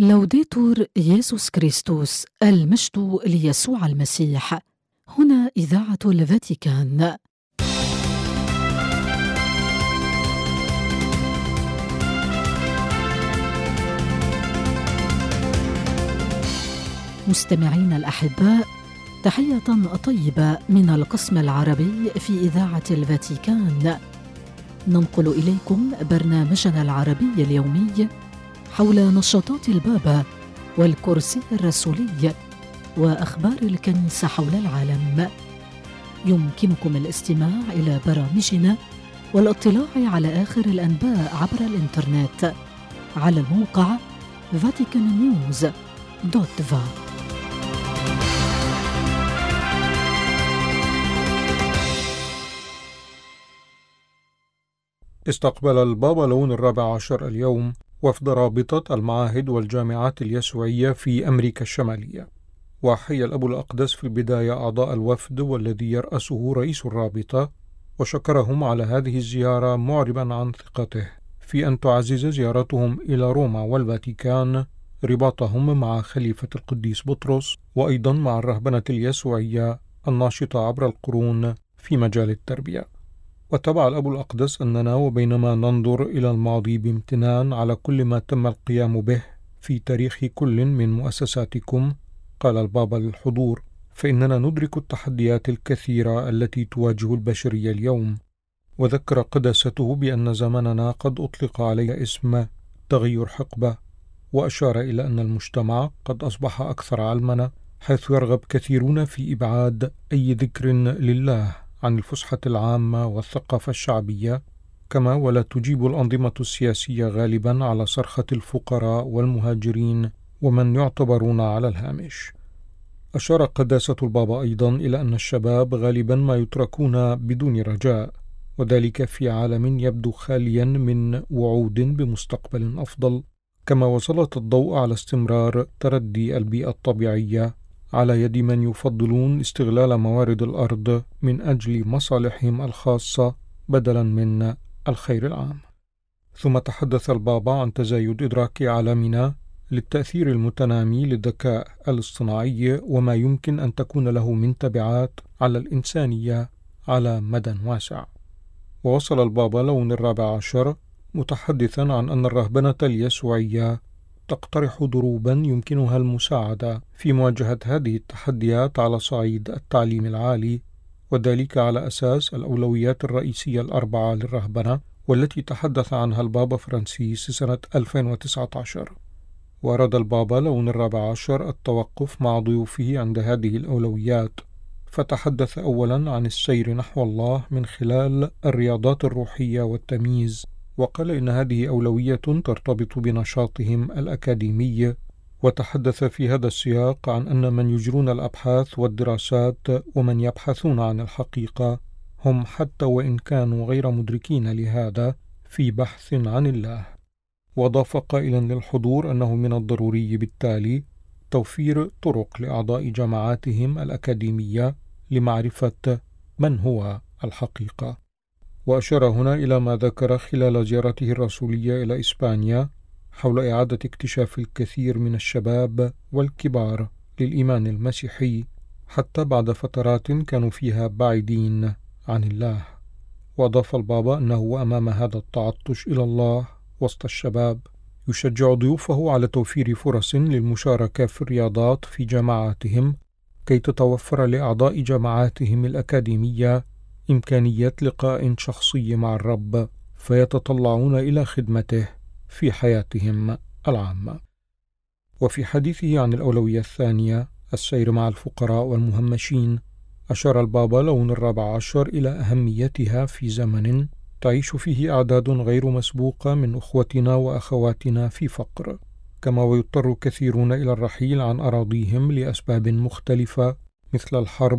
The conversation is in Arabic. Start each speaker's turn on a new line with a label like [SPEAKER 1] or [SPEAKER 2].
[SPEAKER 1] لوديتور يسوع كريستوس، المجد ليسوع المسيح. هنا إذاعة الفاتيكان. مستمعين الأحباء، تحية طيبة من القسم العربي في إذاعة الفاتيكان. ننقل إليكم برنامجنا العربي اليومي حول نشاطات البابا والكرسي الرسولي وأخبار الكنيسة حول العالم. يمكنكم الاستماع إلى برامجنا والاطلاع على آخر الأنباء عبر الإنترنت على الموقع vaticannews.va.
[SPEAKER 2] استقبل البابا لون ال14 اليوم وفد رابطة المعاهد والجامعات اليسوعية في أمريكا الشمالية، وحيا الأب الأقدس في البداية أعضاء الوفد والذي يرأسه رئيس الرابطة، وشكرهم على هذه الزيارة معربا عن ثقته في أن تعزز زيارتهم إلى روما والفاتيكان رباطهم مع خليفة القديس بطرس وأيضا مع الرهبنة اليسوعية الناشطة عبر القرون في مجال التربية. وتبع الأب الأقدس أننا وبينما ننظر إلى الماضي بامتنان على كل ما تم القيام به في تاريخ كل من مؤسساتكم، قال البابا للحضور، فإننا ندرك التحديات الكثيرة التي تواجه البشرية اليوم. وذكر قداسته بأن زماننا قد أطلق عليه اسم تغير حقبة، وأشار إلى أن المجتمع قد أصبح أكثر علمنا، حيث يرغب كثيرون في إبعاد أي ذكر لله عن الفسحة العامة والثقافة الشعبية، كما ولا تجيب الأنظمة السياسية غالبا على صرخة الفقراء والمهاجرين ومن يعتبرون على الهامش. أشار قداسة البابا أيضا إلى أن الشباب غالبا ما يتركون بدون رجاء، وذلك في عالم يبدو خاليا من وعود بمستقبل أفضل، كما وسلط الضوء على استمرار تردي البيئة الطبيعية على يد من يفضلون استغلال موارد الأرض من أجل مصالحهم الخاصة بدلا من الخير العام. ثم تحدث البابا عن تزايد إدراك عالمنا للتأثير المتنامي للذكاء الاصطناعي وما يمكن أن تكون له من تبعات على الإنسانية على مدى واسع. ووصل البابا لون ال14 متحدثا عن أن الرهبنة اليسوعية تقترح دروبا يمكنها المساعدة في مواجهة هذه التحديات على صعيد التعليم العالي، وذلك على أساس الأولويات الرئيسية الأربعة للرهبنة والتي تحدث عنها البابا فرانسيس سنة 2019. وأراد البابا لون ال14 التوقف مع ضيوفه عند هذه الأولويات، فتحدث أولا عن السير نحو الله من خلال الرياضات الروحية والتمييز، وقال إن هذه أولوية ترتبط بنشاطهم الأكاديمي، وتحدث في هذا السياق عن أن من يجرون الأبحاث والدراسات ومن يبحثون عن الحقيقة هم حتى وإن كانوا غير مدركين لهذا في بحث عن الله. وأضاف قائلا للحضور أنه من الضروري بالتالي توفير طرق لأعضاء جماعاتهم الأكاديمية لمعرفة من هو الحقيقة. وأشار هنا إلى ما ذكر خلال زيارته الرسولية إلى إسبانيا حول إعادة اكتشاف الكثير من الشباب والكبار للإيمان المسيحي حتى بعد فترات كانوا فيها بعيدين عن الله. وأضاف البابا أنه أمام هذا التعطش إلى الله وسط الشباب يشجع ضيوفه على توفير فرص للمشاركة في الرياضات في جماعاتهم كي تتوفر لأعضاء جماعاتهم الأكاديمية إمكانية لقاء شخصي مع الرب فيتطلعون إلى خدمته في حياتهم العامة. وفي حديثه عن الأولوية الثانية السير مع الفقراء والمهمشين، أشار البابا لون ال14 إلى أهميتها في زمن تعيش فيه أعداد غير مسبوقة من أخوتنا وأخواتنا في فقر، كما ويضطر كثيرون إلى الرحيل عن أراضيهم لأسباب مختلفة مثل الحرب